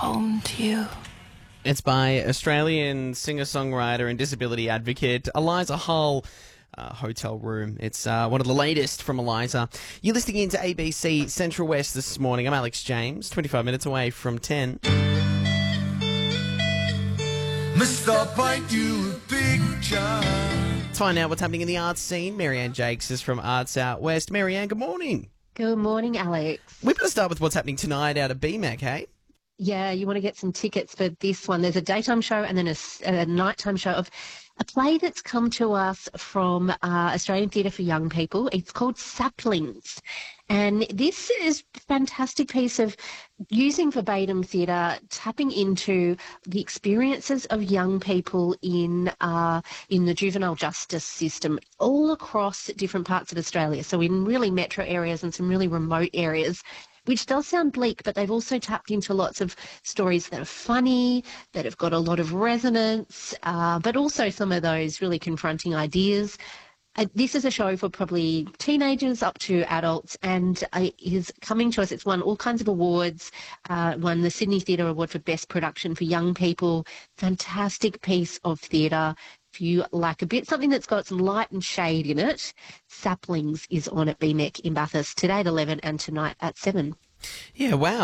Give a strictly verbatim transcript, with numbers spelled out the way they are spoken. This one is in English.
home to you. It's by Australian singer-songwriter and disability advocate Eliza Hull. Uh, Hotel Room. It's uh, one of the latest from Eliza. You're listening in to A B C Central West this morning. I'm Alex James, twenty-five minutes away from ten. Mister Paint You a Picture. Let's find out what's happening in the arts scene. Marianne Jakes is from Arts Out West. Marianne, good morning. Good morning, Alex. We better start with what's happening tonight out at B M A C, hey? Yeah, you want to get some tickets for this one. There's a daytime show and then a, a nighttime show of a play that's come to us from uh, Australian Theatre for Young People. It's called Saplings. And this is a fantastic piece of using verbatim theatre, tapping into the experiences of young people in uh, in the juvenile justice system all across different parts of Australia. So in really metro areas and some really remote areas, which does sound bleak, but they've also tapped into lots of stories that are funny, that have got a lot of resonance, uh, but also some of those really confronting ideas. Uh, this is a show for probably teenagers up to adults, and uh, is coming to us. It's won all kinds of awards, uh, won the Sydney Theatre Award for Best Production for Young People. Fantastic piece of theatre. If you like a bit, something that's got some light and shade in it, Saplings is on at B M E C in Bathurst today at eleven and tonight at seven. Yeah, wow.